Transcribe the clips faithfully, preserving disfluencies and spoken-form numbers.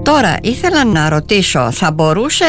Τώρα ήθελα να ρωτήσω, θα μπορούσε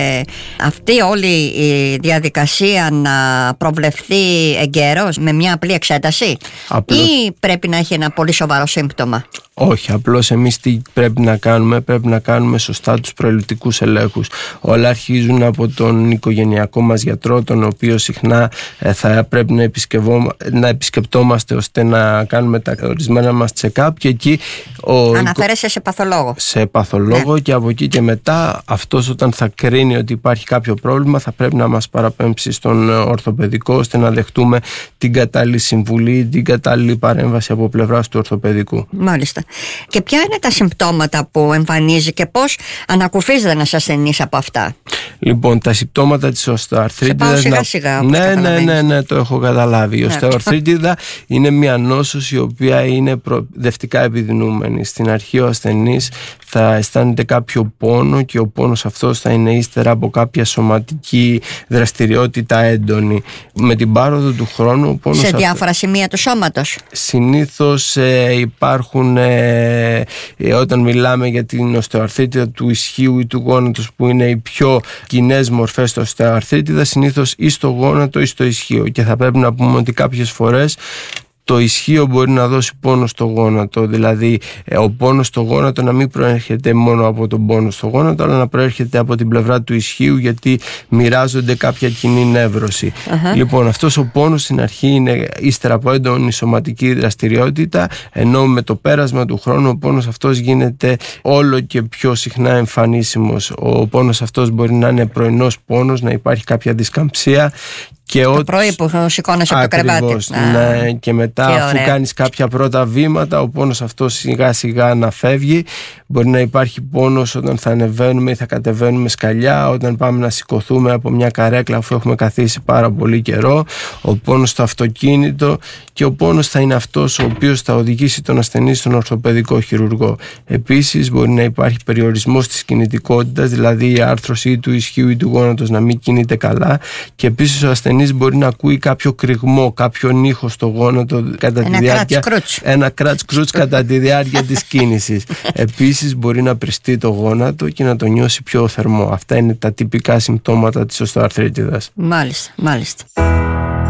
αυτή όλη η διαδικασία να προβλεφθεί εγκαίρως με μια απλή εξέταση? Απλώς. Ή πρέπει να έχει ένα πολύ σοβαρό σύμπτωμα? Όχι, απλώς εμείς τι πρέπει να κάνουμε? Πρέπει να κάνουμε σωστά τους προληπτικούς ελέγχους. Όλα αρχίζουν από τον οικογενειακό μας γιατρό, τον οποίο συχνά ε, θα πρέπει να, να επισκεπτόμαστε ώστε να κάνουμε τα ορισμένα μας check-up, και εκεί ο αναφέρεσαι σε παθολόγο. Σε παθολόγο, ναι. Και από εκεί και μετά αυτός, όταν θα κρίνει ότι υπάρχει κάποιο πρόβλημα, θα πρέπει να μας παραπέμψει στον ορθοπαιδικό, ώστε να δεχτούμε την κατάλληλη συμβουλή, την κατάλληλη παρέμβαση από πλευράς του ορθοπαιδικού. Μάλιστα. Και ποια είναι τα συμπτώματα που εμφανίζει και πώς ανακουφίζεται ένας ασθενής από αυτά? Λοιπόν, τα συμπτώματα της οστεοαρθρίτιδας. Σε πάω σιγά σιγά. Ναι, ναι, ναι, ναι, το έχω καταλάβει. Η οστεοαρθρίτιδα είναι μια νόσος η οποία είναι προοδευτικά επιδεινούμενη. Στην αρχή ο ασθενής θα αισθάνεται κάποιο πόνο, και ο πόνος αυτός θα είναι ύστερα από κάποια σωματική δραστηριότητα έντονη. Με την πάροδο του χρόνου ο πόνος σε αυτό... διάφορα σημεία του σώματος. Συνήθως ε, υπάρχουν ε, ε, όταν μιλάμε για την οστεοαρθρίτιδα του ισχύου ή του γόνατος, που είναι οι πιο κοινές μορφές της οστεοαρθρίτιδας, συνήθως ή στο γόνατο ή στο ισχύο, και θα πρέπει να πούμε ότι κάποιες φορές το ισχύο μπορεί να δώσει πόνο στο γόνατο, δηλαδή ο πόνος στο γόνατο να μην προέρχεται μόνο από τον πόνο στο γόνατο, αλλά να προέρχεται από την πλευρά του ισχύου, γιατί μοιράζονται κάποια κοινή νεύρωση. Uh-huh. Λοιπόν, αυτός ο πόνος στην αρχή είναι ύστερα από έντονη σωματική δραστηριότητα, ενώ με το πέρασμα του χρόνου ο πόνος αυτός γίνεται όλο και πιο συχνά εμφανίσιμος. Ο πόνος αυτός μπορεί να είναι πρωινός πόνος, να υπάρχει κάποια δισκαμψία, και το πρωί που σηκώνεσαι από το κρεβάτι. Ναι, και μετά, και αφού κάνεις κάποια πρώτα βήματα, ο πόνος αυτός σιγά σιγά να φεύγει. Μπορεί να υπάρχει πόνος όταν θα ανεβαίνουμε ή θα κατεβαίνουμε σκαλιά, όταν πάμε να σηκωθούμε από μια καρέκλα αφού έχουμε καθίσει πάρα πολύ καιρό, ο πόνος στο αυτοκίνητο, και ο πόνος θα είναι αυτός ο οποίος θα οδηγήσει τον ασθενή στον ορθοπαιδικό χειρουργό. Επίσης μπορεί να υπάρχει περιορισμός της κινητικότητας, δηλαδή η άρθρωση ή του ισχύου ή του γόνατος να μην κινείται καλά, και επίσης ο ασθενής μπορεί να ακούει κάποιο κρυγμό, κάποιον ήχο στο γόνατο κατά ένα τη διάρκεια, κράτς, ένα κράτς κρούτς κατά τη διάρκεια της κίνησης. Επίσης μπορεί να πριστεί το γόνατο και να το νιώσει πιο θερμό. Αυτά είναι τα τυπικά συμπτώματα της οστεοαρθρίτιδας. Μάλιστα, μάλιστα.